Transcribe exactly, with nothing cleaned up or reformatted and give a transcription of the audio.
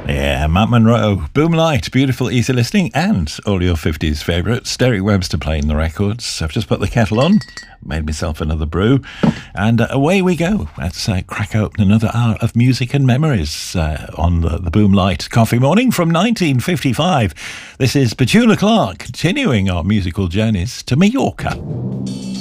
Yeah, Matt Monro, Boomlight, beautiful, easy listening, and all your fifties favourites. Derek Webster playing the records. I've just put the kettle on, made myself another brew, and uh, away we go. Let's uh, crack open another hour of music and memories uh, on the, the Boomlight Coffee Morning from nineteen fifty-five. This is Petula Clark, continuing our musical journeys to Mallorca.